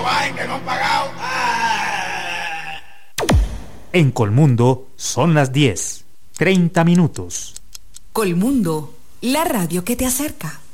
bajen, que no han pagado. ¡Ah! En Colmundo son las 10:30. Colmundo, la radio que te acerca.